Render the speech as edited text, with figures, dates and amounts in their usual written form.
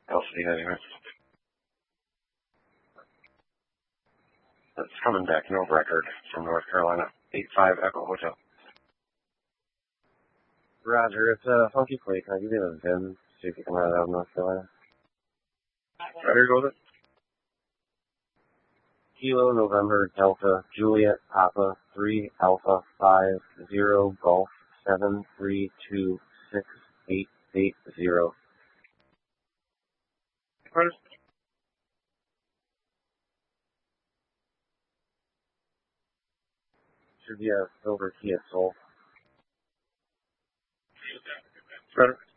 LCD anyway. That's coming back, no record from North Carolina. 85 Echo Hotel. Roger, it's a Funky Flake. I'll give you the VIN, see if you come out of North Carolina. Ready to go with it? Kilo, November, Delta, Juliet, Papa, 3, Alpha, 5, 0, Golf, 7, 3, 2, 6, 8, 8, 0. Should be a silver Kia Soul. Better.